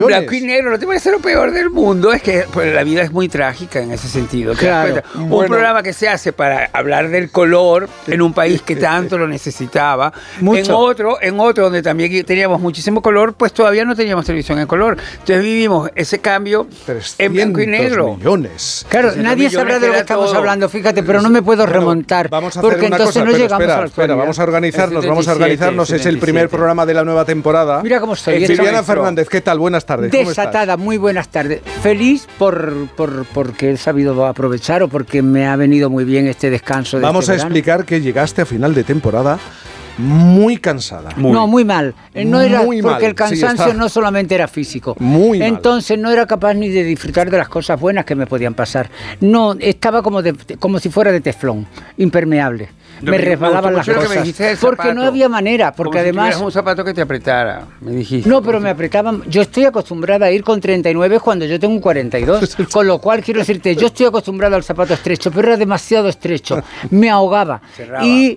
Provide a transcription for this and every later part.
Blanco y negro, ¿no te parece lo peor del mundo? Es que pues, la vida es muy trágica en ese sentido. Claro. Un programa que se hace para hablar del color en un país que tanto lo necesitaba. Mucho. En otro donde también teníamos muchísimo color, pues todavía no teníamos televisión en color. Entonces vivimos ese cambio en blanco y negro. Millones. Claro, nadie sabrá de lo que estamos hablando, fíjate, pero no me puedo remontar. Vamos a hacer porque una entonces cosa, no llegamos a la espera, vamos a organizarnos, es el primer 77. programa de la nueva temporada. Mira cómo estoy. Viviana Fernández, ¿qué tal? Buenas tardes. ¿Cómo Desatada, muy buenas tardes. Feliz porque he sabido aprovechar o porque me ha venido muy bien este descanso de Vamos este a verano. explicar que llegaste a final de temporada muy cansada. No, muy mal. No era Muy porque mal. el cansancio Sí, está no solamente era físico. muy mal. Entonces no era capaz ni de disfrutar de las cosas buenas que me podían pasar. No, estaba como si fuera de teflón, impermeable. Me resbalaban las cosas. Porque no había manera, porque como además... Si un zapato que te apretara, me dijiste. No, pero me apretaban. Yo estoy acostumbrada a ir con 39 cuando yo tengo un 42. Con lo cual, quiero decirte, yo estoy acostumbrada al zapato estrecho, pero era demasiado estrecho. Me ahogaba. Cerraba. Y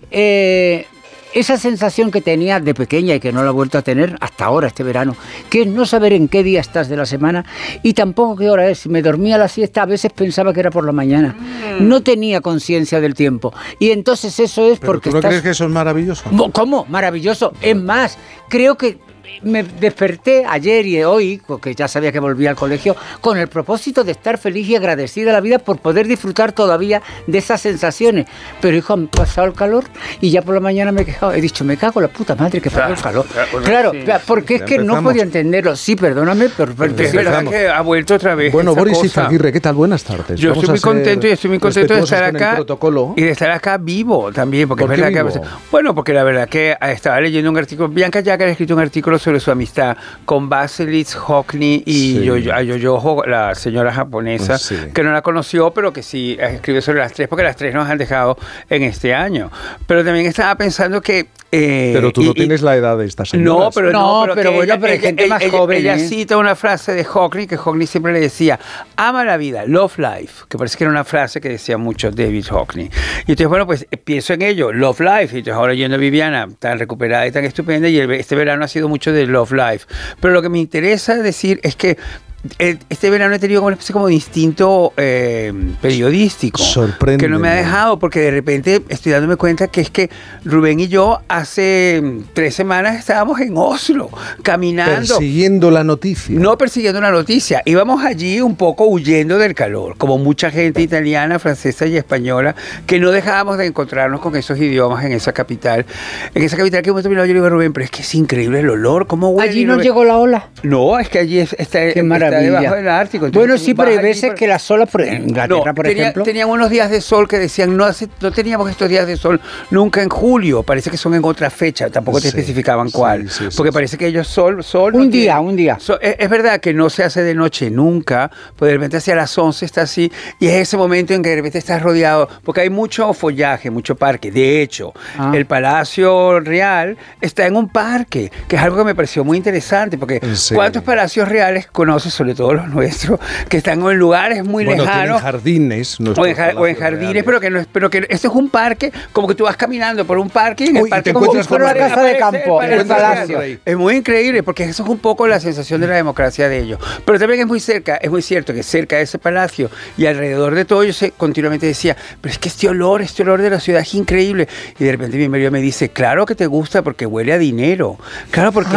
esa sensación que tenía de pequeña y que no la he vuelto a tener hasta ahora, este verano, que es no saber en qué día estás de la semana y tampoco qué hora es. Si me dormía a la siesta, a veces pensaba que era por la mañana. No tenía conciencia del tiempo. Y entonces eso es ¿Pero porque tú no estás... crees que eso es maravilloso? ¿Cómo? Maravilloso. Es más, creo que me desperté ayer y hoy, porque ya sabía que volvía al colegio, con el propósito de estar feliz y agradecida a la vida por poder disfrutar todavía de esas sensaciones. Pero, hijo, han pasado el calor y ya por la mañana me he quejado. He dicho, me cago en la puta madre que pasó el calor. Claro, sí. porque es que no Empezamos. podía entenderlo. Sí, perdóname, pero Es verdad que ha vuelto otra vez. Bueno, esa Boris cosa. Izaguirre, ¿qué tal? Buenas tardes. Yo Vamos estoy muy a ser contento y estoy muy contento de estar respetuosos con el acá protocolo. y de estar acá vivo también, porque ¿Por es qué verdad vivo? que bueno, porque la verdad que estaba leyendo un artículo, Bianca Jagger ha escrito un artículo sobre su amistad con Baselis Hockney y Sí. Yoyoho, la señora japonesa, Sí. que no la conoció, pero que sí escribe sobre las tres, porque las tres nos han dejado en este año. Pero también estaba pensando que... Pero tú no tienes la edad de esta señora. No, pero pero que bueno, pero hay gente más joven, Ella ¿eh? cita una frase de Hockney, que Hockney siempre le decía, ama la vida, love life, que parece que era una frase que decía mucho David Hockney. Y entonces, bueno, pues pienso en ello, love life, y entonces ahora yendo a Viviana, tan recuperada y tan estupenda, y este verano ha sido mucho de love life. Pero lo que me interesa decir es que este verano he tenido como una especie como de instinto periodístico. Sorprende. Que no me ha dejado, porque de repente estoy dándome cuenta que es que Rubén y yo hace 3 semanas estábamos en Oslo, caminando. Persiguiendo la noticia. No persiguiendo una noticia, íbamos allí un poco huyendo del calor, como mucha gente italiana, francesa y española, que no dejábamos de encontrarnos con esos idiomas en esa capital. En esa capital que hemos terminado, yo le digo a Rubén, pero es que es increíble el olor, ¿cómo huele? Allí Y no Rubén, llegó la ola. no, es que allí está debajo del Ártico. Entonces, Bueno, sí, vas pero hay allí veces por- que las olas, en Inglaterra, por ejemplo... Tenían unos días de sol que decían, no teníamos estos días de sol nunca en julio, parece que son en otra fecha, tampoco te Sí, especificaban cuál, sí, porque sí. parece que ellos sol Un día. Es verdad que no se hace de noche nunca, pues de repente hacia las 11 está así, y es ese momento en que de repente estás rodeado, porque hay mucho follaje, mucho parque. De hecho, el Palacio Real está en un parque, que es algo que me pareció muy interesante, porque ¿En serio? ¿cuántos palacios reales conoces, sobre todo los nuestros, que están en lugares muy Bueno, lejanos? tienen jardines. O en jardines, pero que esto es un parque, como que tú vas caminando por un parque y en el Uy, y parque te como encuentras si con fuera el rey. Casa de campo, aparece el palacio. Es muy increíble, porque eso es un poco la sensación de la democracia de ellos. Pero también es muy cierto que cerca de ese palacio y alrededor de todo, yo continuamente decía, pero es que este olor de la ciudad es increíble. Y de repente mi marido me dice, claro que te gusta porque huele a dinero. Claro, porque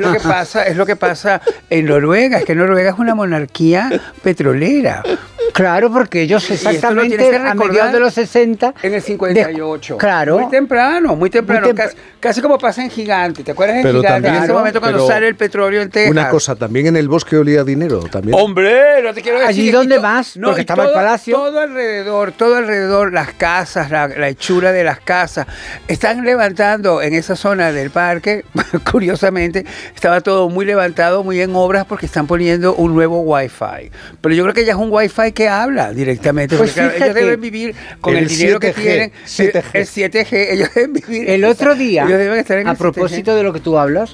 es lo que pasa en Noruega. Es que Noruega es una monarquía petrolera. Claro, porque ellos esto lo exactamente tienes que a recordar mediados de los 60... En el 58. Claro. Muy temprano. Casi como pasa en Gigante. ¿Te acuerdas en Pero Gigante? también, En ese momento cuando pero sale el petróleo en Texas. Una cosa, también en el bosque olía a dinero. También. Hombre, no te quiero decir. ¿Allí dónde vas? Porque y estaba el palacio. Todo alrededor, las casas, la hechura de las casas. Están levantando en esa zona del parque, curiosamente, estaba todo muy levantado, muy en obras, porque están poniendo un nuevo Wi-Fi. Pero yo creo que ya es un Wi-Fi que habla directamente. Pues Porque claro, ellos fíjate, deben vivir con el dinero 7G, que tienen. 7G. El 7G, ellos deben vivir. El otro día, Ellos deben estar en a el 7G. propósito de lo que tú hablas,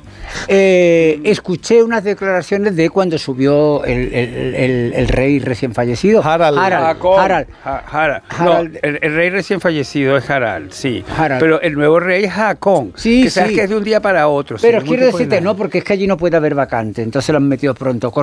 escuché unas declaraciones de cuando subió el rey recién fallecido. Harald. Harald. No, el rey recién fallecido es Harald, sí. Harald. Pero el nuevo rey es Haakon, Sí, que sabes sí. que es de un día para otro. Pero sin quiero ningún tipo de decirte, nada. no, porque es que allí no puede haber vacante, entonces lo han metido pronto.